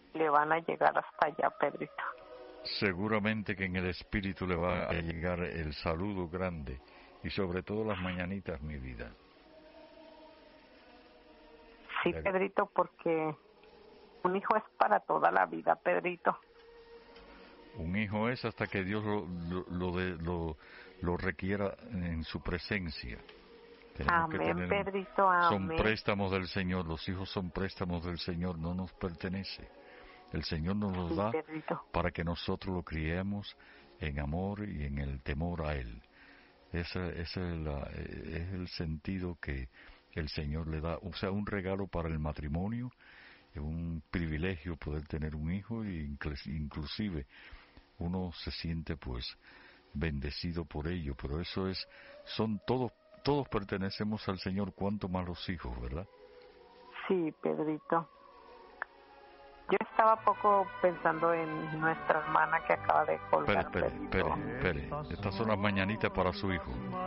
le van a llegar hasta allá, Pedrito. Seguramente que en el espíritu le va a llegar el saludo grande y sobre todo las mañanitas, mi vida. Sí, Pedrito, porque un hijo es para toda la vida, Pedrito. Un hijo es hasta que Dios lo requiera en su presencia. Tenemos que Amén, tener, Pedrito, son amén. préstamos del Señor, los hijos son préstamos del Señor, no nos pertenece. El Señor nos los da Pedrito, para que nosotros lo criemos en amor y en el temor a Él. Ese es el sentido que el Señor le da, o sea, un regalo para el matrimonio, es un privilegio poder tener un hijo y inclusive uno se siente pues bendecido por ello, pero eso es, son todos pertenecemos al Señor, cuanto más los hijos, ¿verdad? sí, Pedrito. Yo estaba poco pensando en nuestra hermana que acaba de colgar, Espere, Pedrito. estas son las mañanitas para su hijo.